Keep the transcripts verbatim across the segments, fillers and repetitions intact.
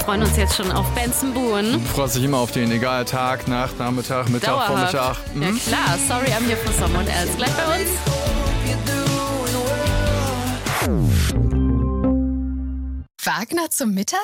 freuen uns jetzt schon auf Benson-Boone. Du freust dich immer auf den, egal Tag, Nacht, Nachmittag, Mittag, Dauerhaft. Vormittag. Mhm. Ja klar, sorry, I'm here for someone else. Gleich bei uns. Wagner zum Mittag?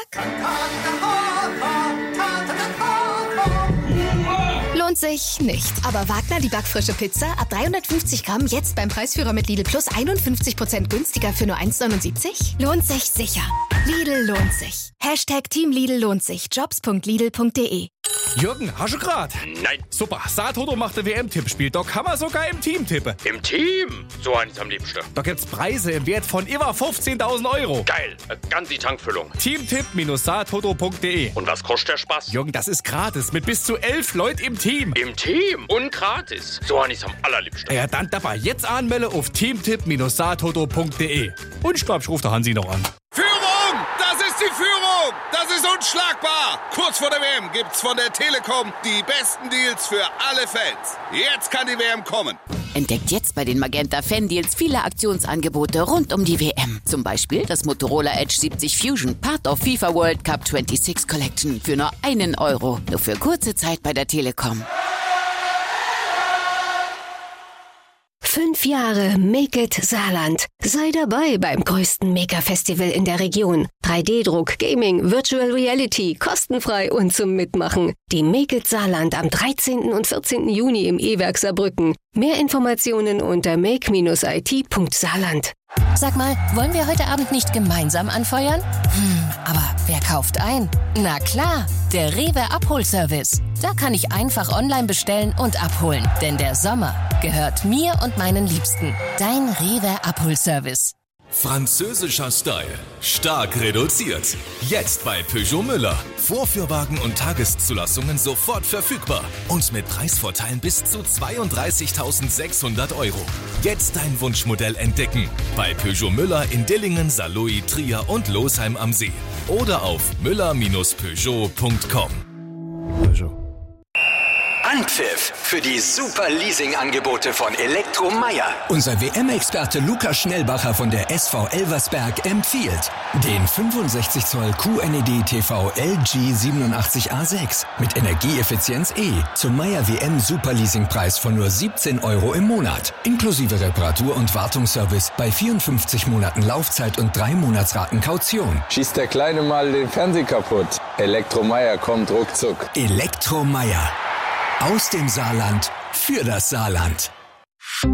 Lohnt sich nicht. Aber Wagner, die backfrische Pizza, ab dreihundertfünfzig Gramm, jetzt beim Preisführer mit Lidl Plus einundfünfzig Prozent günstiger für nur eins neunundsiebzig? Lohnt sich sicher. Lidl lohnt sich. Hashtag Team Lidl lohnt sich. Jobs punkt lidl punkt de. Jürgen, hast du grad? Nein. Super, Saathoto macht ein W M-Tippspiel. Da kann man sogar im Team tippen. Im Team? So eins am liebsten. Da gibt's Preise im Wert von über fünfzehntausend Euro. Geil. Eine ganze Tankfüllung. Teamtipp Saathoto punkt de. Und was kostet der Spaß? Jürgen, das ist gratis. Mit bis zu elf Leuten im Team. Im Team? Und gratis. So eins am allerliebsten. Ja, dann dabei jetzt anmelde auf teamtipp Saathoto punkt de. Und ich glaub, ich rufe der Hansi noch an. Führung! Das ist die Führung! Das ist unschlagbar! Kurz vor der W M gibt's von der Telekom die besten Deals für alle Fans. Jetzt kann die W M kommen. Entdeckt jetzt bei den Magenta Fan Deals viele Aktionsangebote rund um die W M. Zum Beispiel das Motorola Edge siebzig Fusion, Part of FIFA World Cup sechsundzwanzig Collection für nur einen Euro. Nur für kurze Zeit bei der Telekom. Fünf Jahre Make It Saarland. Sei dabei beim größten Maker-Festival in der Region. drei D Druck, Gaming, Virtual Reality, kostenfrei und zum Mitmachen. Die Make It Saarland am dreizehnten und vierzehnten Juni im E-Werk Saarbrücken. Mehr Informationen unter make Bindestrich I T Punkt saarland. Sag mal, wollen wir heute Abend nicht gemeinsam anfeuern? Hm, aber wer kauft ein? Na klar, der Rewe Abholservice. Da kann ich einfach online bestellen und abholen. Denn der Sommer gehört mir und meinen Liebsten. Dein Rewe Abholservice. Französischer Style. Stark reduziert. Jetzt bei Peugeot Müller. Vorführwagen und Tageszulassungen sofort verfügbar. Und mit Preisvorteilen bis zu zweiunddreißigtausendsechshundert Euro. Jetzt dein Wunschmodell entdecken. Bei Peugeot Müller in Dillingen, Saarlouis, Trier und Losheim am See. Oder auf müller Bindestrich peugeot punkt com. Peugeot. Anpfiff für die super Leasing-Angebote von Elektromeier. Unser W M-Experte Lukas Schnellbacher von der S V Elversberg empfiehlt den fünfundsechzig Zoll Q N E D T V L G siebenundachtzig A sechs mit Energieeffizienz E zum Meier W M Superleasingpreis von nur siebzehn Euro im Monat. Inklusive Reparatur- und Wartungsservice bei vierundfünfzig Monaten Laufzeit und drei Monatsraten Kaution. Schießt der Kleine mal den Fernseher kaputt. Elektromeier kommt ruckzuck. Elektromeier. Aus dem Saarland für das Saarland.